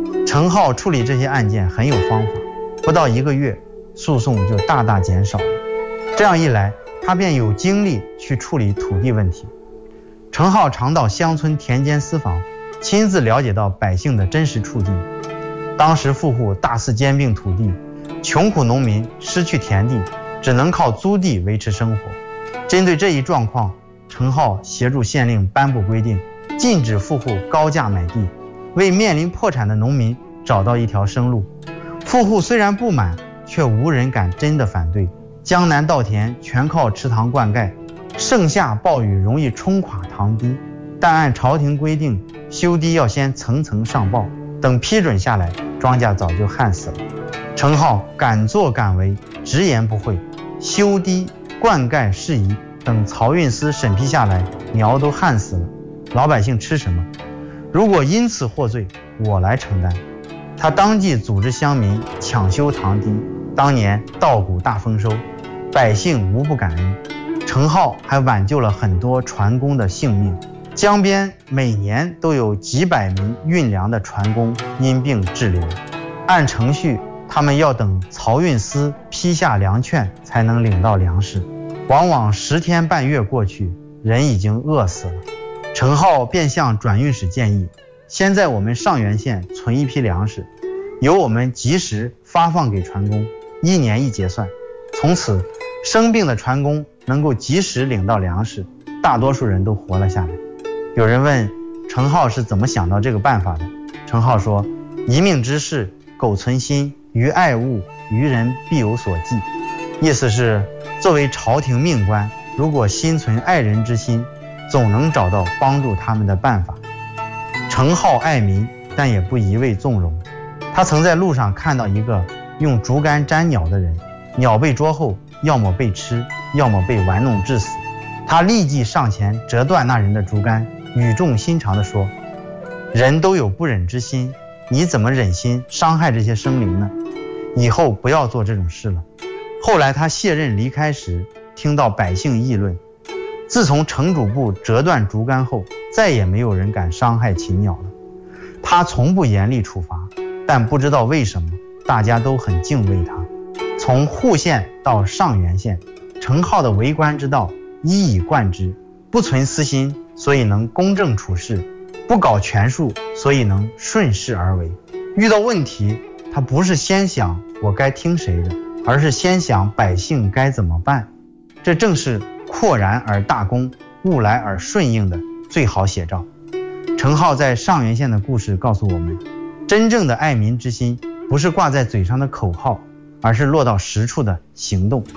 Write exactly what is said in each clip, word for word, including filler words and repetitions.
程浩处理这些案件很有方法，不到一个月，诉讼就大大减少了。这样一来，他便有精力去处理土地问题。程浩常到乡村田间私访，亲自了解到百姓的真实处境。当时富户大肆兼并土地，穷苦农民失去田地，只能靠租地维持生活。针对这一状况，程浩协助县令颁布规定，禁止富户高价买地，为面临破产的农民找到一条生路。富户虽然不满，却无人敢真的反对。江南稻田全靠池塘灌溉，盛夏暴雨容易冲垮塘堤，但按朝廷规定，修堤要先层层上报，等批准下来，庄稼早就旱死了。程浩敢作敢为，直言不讳，修堤灌溉事宜等漕运司审批下来，苗都旱死了，老百姓吃什么？如果因此获罪，我来承担。他当即组织乡民抢修塘堤，当年稻谷大丰收，百姓无不感恩。程浩还挽救了很多船工的性命，江边每年都有几百名运粮的船工因病滞留，按程序他们要等漕运司批下粮券才能领到粮食，往往十天半月过去，人已经饿死了。程浩便向转运使建议，先在我们上元县存一批粮食，由我们及时发放给船工，一年一结算。从此生病的船工能够及时领到粮食，大多数人都活了下来。有人问程浩是怎么想到这个办法的，程浩说，一命之事，苟存心，于爱物，于人必有所寄。意思是，作为朝廷命官，如果心存爱人之心，总能找到帮助他们的办法。程浩爱民，但也不一味纵容。他曾在路上看到一个用竹竿粘鸟的人，鸟被捉后，要么被吃，要么被玩弄致死。他立即上前折断那人的竹竿，语重心长地说，人都有不忍之心，你怎么忍心伤害这些生灵呢？以后不要做这种事了。后来他卸任离开时，听到百姓议论，自从城主部折断竹竿后，再也没有人敢伤害禽鸟了。他从不严厉处罚，但不知道为什么大家都很敬畏他。从户县到上元县，程浩的为官之道一以贯之，不存私心，所以能公正处事，不搞权术，所以能顺势而为。遇到问题，他不是先想我该听谁的，而是先想百姓该怎么办。这正是阔然而大公，物来而顺应的最好写照。程浩在上元县的故事告诉我们，真正的爱民之心不是挂在嘴上的口号，而是落到实处的行动。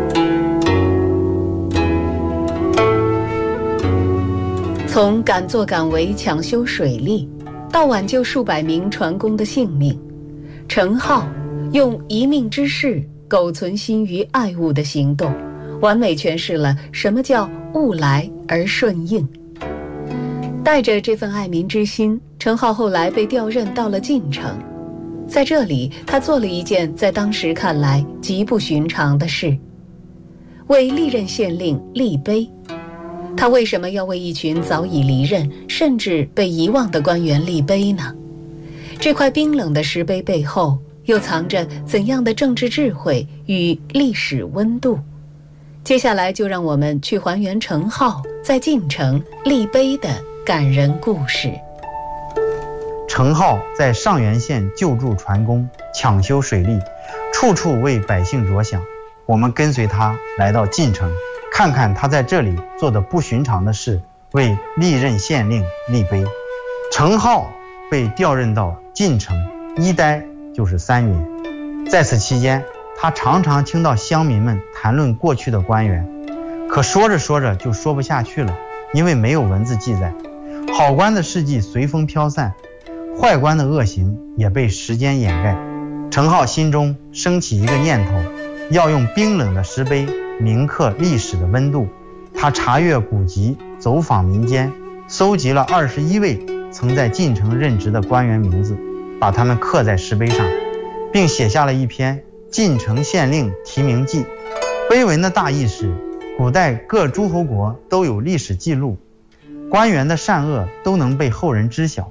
从敢作敢为抢修水利，到挽救数百名船工的性命，程浩用一命之事，苟存心于爱物的行动，完美诠释了什么叫物来而顺应。带着这份爱民之心，程浩后来被调任到了晋城。在这里，他做了一件在当时看来极不寻常的事，为历任县令立碑。他为什么要为一群早已离任甚至被遗忘的官员立碑呢？这块冰冷的石碑背后又藏着怎样的政治智慧与历史温度？接下来就让我们去还原程浩在晋城立碑的感人故事。 程浩在上元县救助船工，抢修水利，处处为百姓着想。我们跟随他来到晋城，看看他在这里做的不寻常的事，为历任县令立碑。程浩被调任到晋城，一待就是三年。在此期间，他常常听到乡民们谈论过去的官员，可说着说着就说不下去了，因为没有文字记载。好官的事迹随风飘散，坏官的恶行也被时间掩盖。程浩心中升起一个念头，要用冰冷的石碑铭刻历史的温度。他查阅古籍，走访民间，搜集了二十一位曾在晋城任职的官员名字，把他们刻在石碑上，并写下了一篇《晋城县令题名记》。碑文的大意是，古代各诸侯国都有历史记录，官员的善恶都能被后人知晓，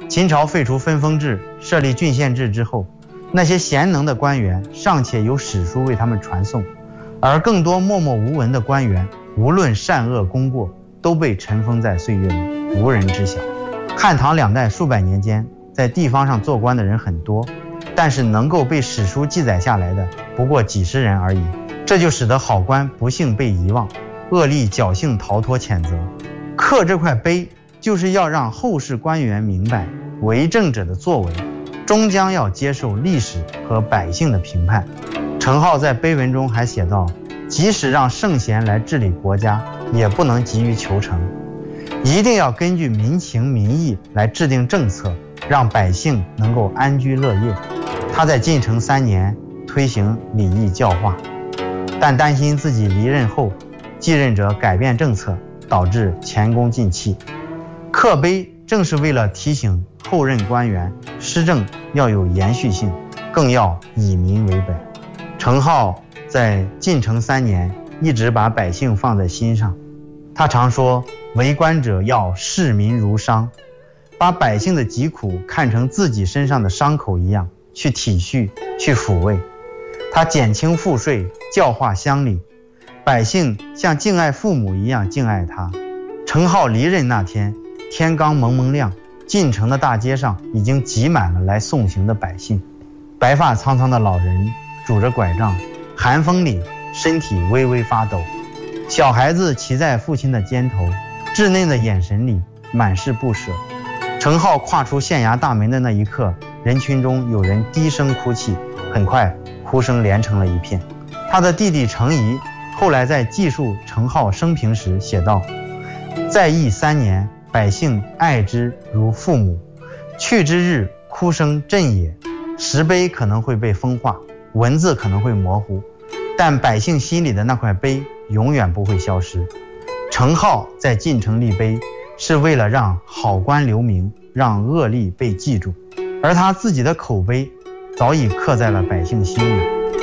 秦朝废除分封制，设立郡县制之后，那些贤能的官员尚且有史书为他们传颂，而更多默默无闻的官员，无论善恶功过，都被尘封在岁月里，无人知晓。汉唐两代数百年间，在地方上做官的人很多，但是能够被史书记载下来的不过几十人而已，这就使得好官不幸被遗忘，恶吏侥幸逃脱谴责。刻这块碑就是要让后世官员明白，为政者的作为终将要接受历史和百姓的评判。程颢在碑文中还写道，即使让圣贤来治理国家，也不能急于求成，一定要根据民情民意来制定政策，让百姓能够安居乐业。他在晋成三年推行礼义教化，但担心自己离任后继任者改变政策，导致前功尽弃。刻碑正是为了提醒后任官员，施政要有延续性，更要以民为本。程颢在晋成三年一直把百姓放在心上，他常说，为官者要视民如伤，把百姓的疾苦看成自己身上的伤口一样，去体恤，去抚慰。他减轻赋税，教化乡里，百姓像敬爱父母一样敬爱他。程颢离任那天，天刚蒙蒙亮，晋城的大街上已经挤满了来送行的百姓，白发苍苍的老人拄着拐杖，寒风里身体微微发抖，小孩子骑在父亲的肩头，稚嫩的眼神里满是不舍。程颢跨出县衙大门的那一刻，人群中有人低声哭泣，很快哭声连成了一片。他的弟弟程颐后来在记述程颢生平时写道，在役三年，百姓爱之如父母，去之日哭声震也。石碑可能会被风化，文字可能会模糊，但百姓心里的那块碑永远不会消失。程颢在晋城立碑，是为了让好官留名，让恶吏被记住，而他自己的口碑早已刻在了百姓心里。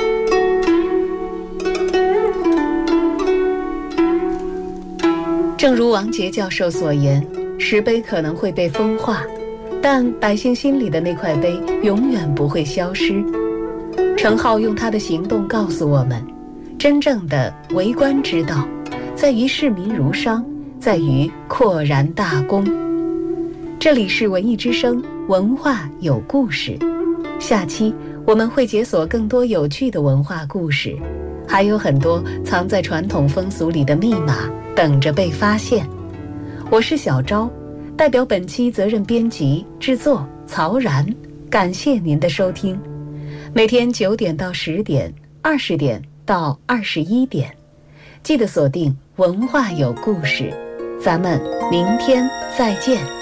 正如王杰教授所言，石碑可能会被风化，但百姓心里的那块碑永远不会消失。程颢用他的行动告诉我们，真正的为官之道，在于视民如商，在于扩然大功。这里是文艺之声，文化有故事。下期我们会解锁更多有趣的文化故事，还有很多藏在传统风俗里的密码等着被发现。我是小昭，代表本期责任编辑制作曹然，感谢您的收听。每天九点到十点，二十点到二十一点，记得锁定文化有故事。咱们明天再见。